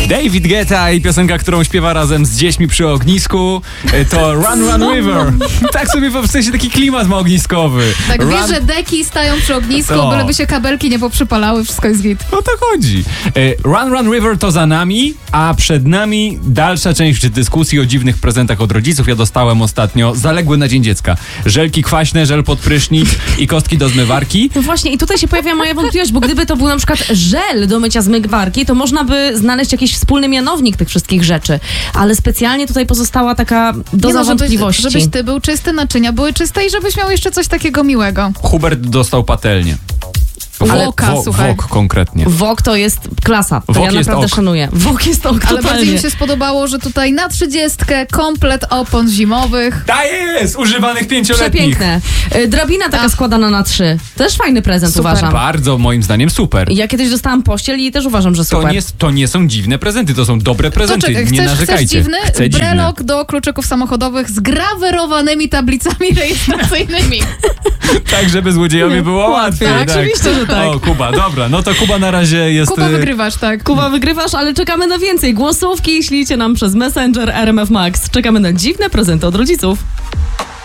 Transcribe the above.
David Guetta i piosenka, którą śpiewa razem z dziećmi przy ognisku, to Run Run River. Tak sobie w sensie taki klimat ma ogniskowy. Tak, wiesz, że deki stają przy ognisku, byleby się kabelki nie poprzypalały, wszystko jest git. O to chodzi. Run Run River to za nami, a przed nami dalsza część dyskusji o dziwnych prezentach od rodziców. Ja dostałem ostatnio zaległy na Dzień Dziecka. Żelki kwaśne, żel pod prysznic i kostki do zmywarki. No właśnie, i tutaj się pojawia moja wątpliwość, bo gdyby to był na przykład żel do mycia zmywarki, to można by znaleźć jakiś wspólny mianownik tych wszystkich rzeczy. Ale specjalnie tutaj pozostała taka doza wątpliwości. Żebyś ty był czysty, naczynia były czyste i żebyś miał jeszcze coś takiego miłego. Hubert dostał patelnię. Woka, słuchaj. Wok konkretnie. Wok to jest klasa. To ja naprawdę szanuję. Wok jest ok, Ale totalnie. bardziej mi się spodobało, że tutaj na 30 komplet opon zimowych. Ta jest! Używanych 5-letnich. Przepiękne. Drabina taka składana na 3. Też fajny prezent, Super. uważam. Bardzo, moim zdaniem, super. Ja kiedyś dostałam pościel i też uważam, że super. To nie są dziwne prezenty, to są dobre prezenty. Czekaj, nie narzekajcie. chcesz dziwny? Chcę dziwny. Brelok do kluczyków samochodowych z grawerowanymi tablicami rejestracyjnymi. Tak, żeby złodziejowi było łatwiej. Tak, oczywiście, że tak. O, Kuba, dobra, no to Kuba na razie jest... Kuba, wygrywasz, tak. Kuba, wygrywasz, ale czekamy na więcej. Głosówki ślijcie nam przez Messenger RMF Max. Czekamy na dziwne prezenty od rodziców.